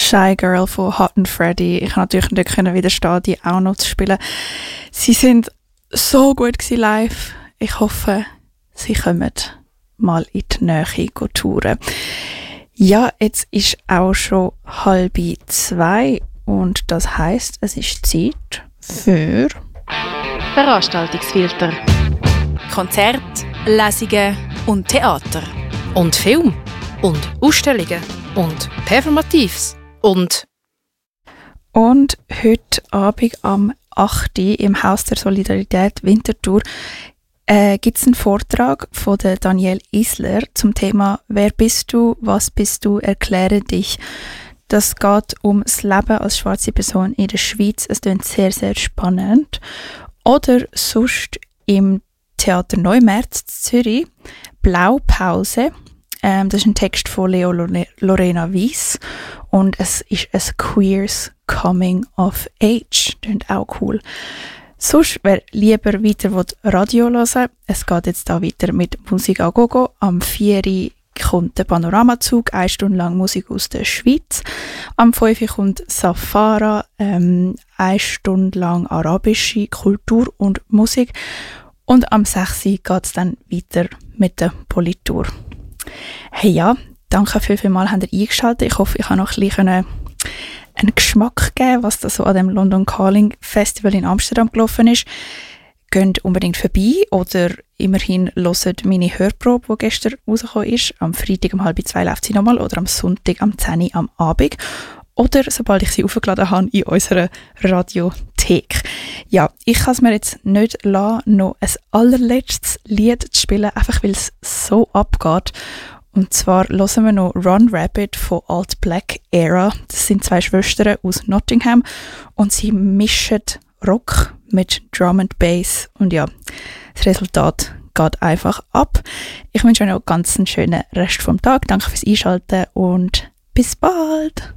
Shy Girl von Hot and Freddy. Ich konnte natürlich nicht widerstehen, die auch noch zu spielen. Sie sind so gut gewesen live. Ich hoffe, sie kommen mal in die Nähe touren. Ja, jetzt ist auch schon 1:30 und das heisst, es ist Zeit für Veranstaltungsfilter. Konzerte, Lesungen und Theater. Und Film. Und Ausstellungen. Und Performatives. Und heute Abend am 8. im Haus der Solidarität Winterthur gibt es einen Vortrag von der Danielle Isler zum Thema «Wer bist du? Was bist du? Erkläre dich». Das geht um das Leben als schwarze Person in der Schweiz. Es klingt sehr, sehr spannend. Oder sonst im Theater Neumärz Zürich «Blaupause». Das ist ein Text von Leo Lorena Weiss und es ist ein Queers Coming of Age. Das ist auch cool. Sonst, wer lieber weiter Radio hören will, es geht jetzt da weiter mit Musik à Gogo. Am 4. kommt der Panoramazug, 1 Stunde lang Musik aus der Schweiz. Am 5. kommt Safara, 1 Stunde lang arabische Kultur und Musik. Und am 6. geht es dann weiter mit der Politur. Hey ja, danke vielmals, habt ihr eingeschaltet. Ich hoffe, ich habe noch ein bisschen einen Geschmack geben, was da so an dem London Calling Festival in Amsterdam gelaufen ist. Geht unbedingt vorbei oder immerhin hört meine Hörprobe, die gestern rausgekommen ist. Am Freitag um 1:30 läuft sie nochmal oder am Sonntag am 10 Uhr am Abend. Oder sobald ich sie aufgeladen habe in unserer Radiothek. Ja, ich kann es mir jetzt nicht lassen, noch ein allerletztes Lied zu spielen, einfach weil es so abgeht. Und zwar hören wir noch Run Rabbit von Alt Black Era. Das sind 2 Schwestern aus Nottingham und sie mischen Rock mit Drum and Bass. Und ja, das Resultat geht einfach ab. Ich wünsche euch noch einen ganz schönen Rest vom Tag. Danke fürs Einschalten und bis bald!